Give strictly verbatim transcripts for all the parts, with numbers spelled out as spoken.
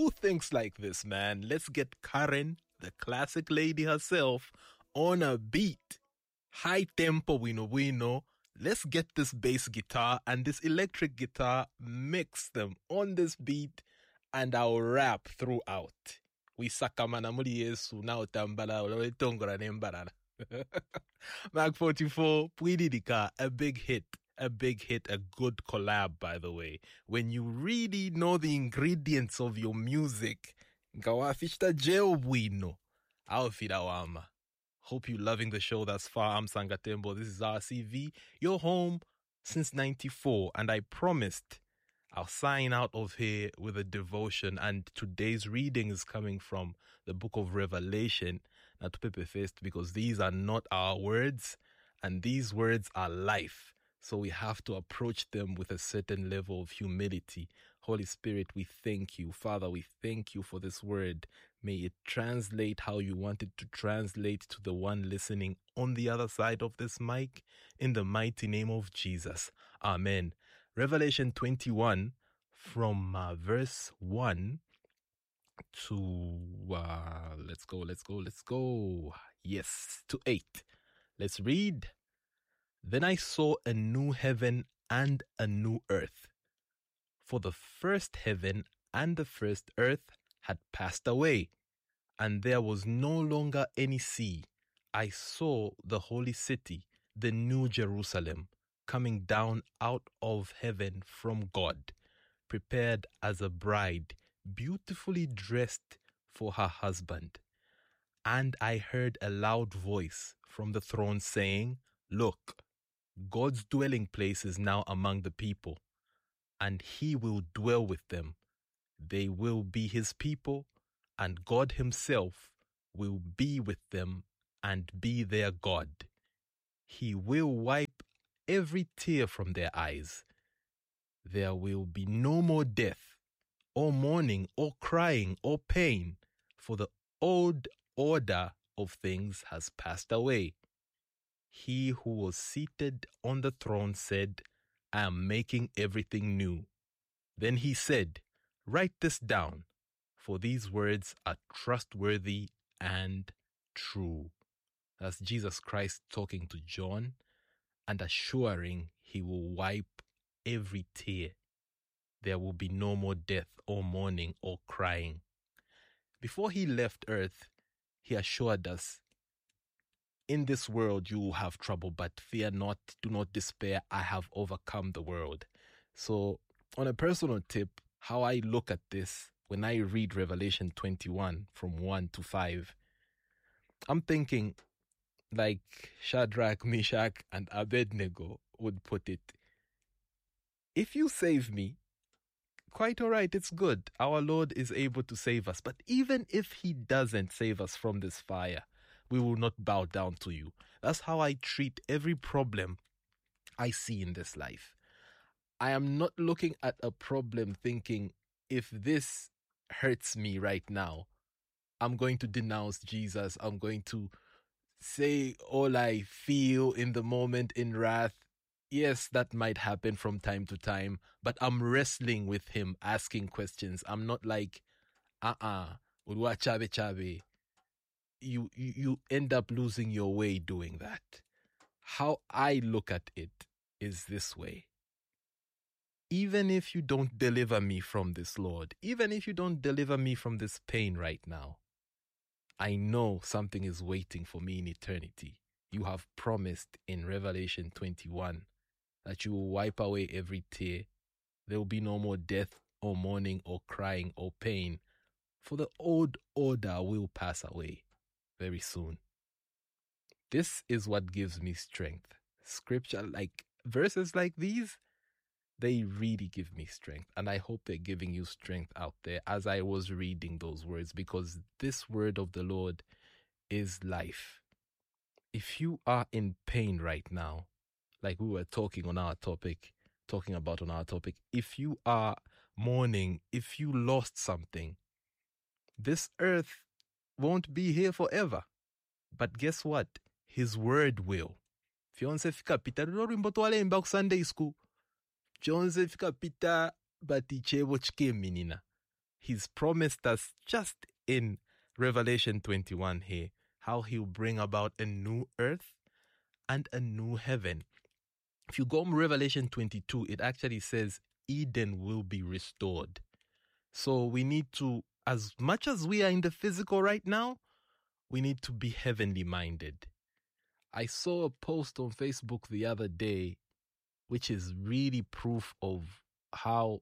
Who thinks like this, man? Let's get Karen, the classic lady herself, on a beat. High tempo, wino wino. Let's get this bass guitar and this electric guitar, mix them on this beat, and I'll rap throughout. We sakamana muri Yesu na utambala ulitongora nembarana. Mark forty-four, Pwididika, a big hit. A big hit, a good collab, by the way. When you really know the ingredients of your music, ngawafishta jeo bwino. Awfidawama. Hope you're loving the show thus far. I'm Sangatembo. This is R C V, your home since ninety-four. And I promised I'll sign out of here with a devotion. And today's reading is coming from the book of Revelation. Now to Pepe Fest, because these are not our words, and these words are life. So we have to approach them with a certain level of humility. Holy Spirit, we thank you. Father, we thank you for this word. May it translate how you want it to translate to the one listening on the other side of this mic. In the mighty name of Jesus. Amen. Revelation twenty-one from uh, verse one to, uh, let's go, let's go, let's go. Yes, to eight. Let's read. Then I saw a new heaven and a new earth. For the first heaven and the first earth had passed away, and there was no longer any sea. I saw the holy city, the new Jerusalem, coming down out of heaven from God, prepared as a bride, beautifully dressed for her husband. And I heard a loud voice from the throne saying, "Look, God's dwelling place is now among the people, and he will dwell with them. They will be his people, and God himself will be with them and be their God. He will wipe every tear from their eyes. There will be no more death, or mourning, or crying, or pain, for the old order of things has passed away." He who was seated on the throne said, "I am making everything new." Then he said, "Write this down, for these words are trustworthy and true." That's Jesus Christ talking to John and assuring he will wipe every tear. There will be no more death or mourning or crying. Before he left earth, he assured us, "In this world you will have trouble, but fear not, do not despair. I have overcome the world." So on a personal tip, how I look at this when I read Revelation twenty-one from one to five, I'm thinking like Shadrach, Meshach, and Abednego would put it. If you save me, quite all right, it's good. Our Lord is able to save us. But even if he doesn't save us from this fire, we will not bow down to you. That's how I treat every problem I see in this life. I am not looking at a problem thinking, if this hurts me right now, I'm going to denounce Jesus. I'm going to say all I feel in the moment in wrath. Yes, that might happen from time to time, but I'm wrestling with him, asking questions. I'm not like, uh-uh, urwa chabe chabe. You, you you end up losing your way doing that. How I look at it is this way. Even if you don't deliver me from this, Lord, even if you don't deliver me from this pain right now, I know something is waiting for me in eternity. You have promised in Revelation twenty-one that you will wipe away every tear. There will be no more death or mourning or crying or pain, for the old order will pass away very soon. This is what gives me strength. Scripture, like verses like these, they really give me strength. And I hope they're giving you strength out there as I was reading those words, because this word of the Lord is life. If you are in pain right now, like we were talking on our topic, talking about on our topic, if you are mourning, if you lost something, this earth won't be here forever. But guess what? His word will. Fionse fika pita rwimbo twale imba ku Sunday school. Fionse fika pita bati chebo chike minina. He's promised us just in Revelation twenty-one here how he'll bring about a new earth and a new heaven. If you go to Revelation twenty-two, it actually says Eden will be restored. So we need to, as much as we are in the physical right now, we need to be heavenly minded. I saw a post on Facebook the other day, which is really proof of how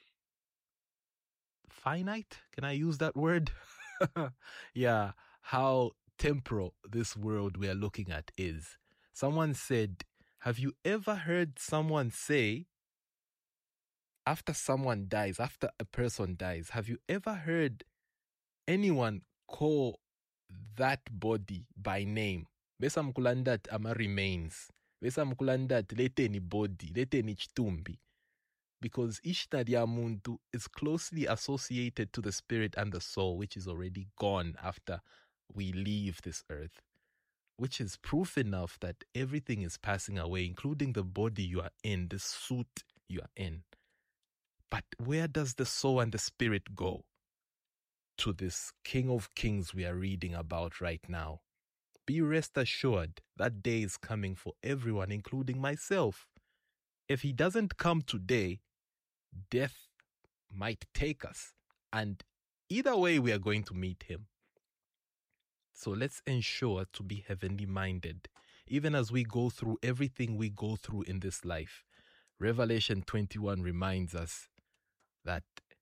finite, can I use that word? Yeah, how temporal this world we are looking at is. Someone said, have you ever heard someone say, after someone dies, after a person dies, have you ever heard anyone call that body by name? Besa mkulandat ama remains. Besa mkulandat lete ni body, lete ni chitumbi. Because Ishtadia Muntu is closely associated to the spirit and the soul, which is already gone after we leave this earth, which is proof enough that everything is passing away, including the body you are in, the suit you are in. But where does the soul and the spirit go? To this King of Kings we are reading about right now. Be rest assured that day is coming for everyone, including myself. If he doesn't come today, death might take us. And either way, we are going to meet him. So let's ensure to be heavenly minded, even as we go through everything we go through in this life. Revelation twenty-one reminds us that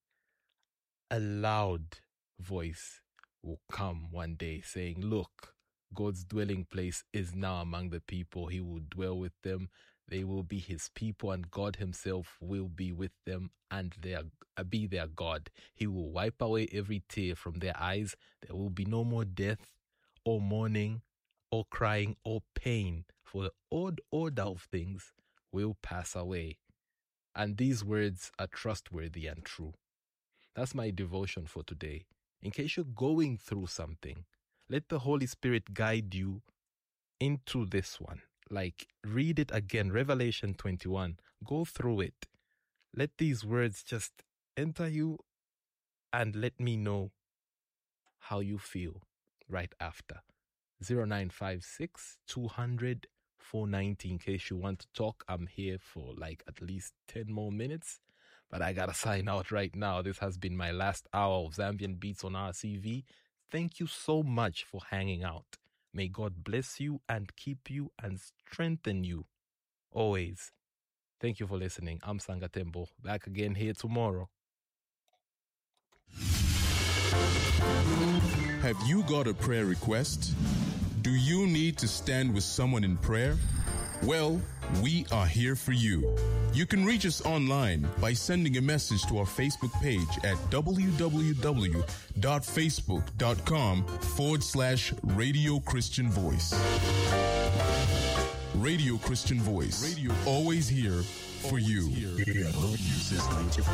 a loud voice will come one day saying, look, God's dwelling place is now among the people. He will dwell with them. They will be his people, and God himself will be with them and their, uh, be their God. He will wipe away every tear from their eyes. There will be no more death or mourning or crying or pain, for the old order of things will pass away. And these words are trustworthy and true. That's my devotion for today. In case you're going through something, let the Holy Spirit guide you into this one. Like, read it again, Revelation twenty-one. Go through it. Let these words just enter you and let me know how you feel right after. zero nine five six, two hundred, four ninety. In case you want to talk, I'm here for like at least ten more minutes. But I gotta sign out right now. This has been my last hour of Zambian Beats on R C V. Thank you so much for hanging out. May God bless you and keep you and strengthen you always. Thank you for listening. I'm Sangatembo. Back again here tomorrow. Have you got a prayer request? Do you need to stand with someone in prayer? Well, we are here for you. You can reach us online by sending a message to our Facebook page at www.facebook.com forward slash Radio Christian Voice. Radio Christian Voice. Radio. Always here for you. Here.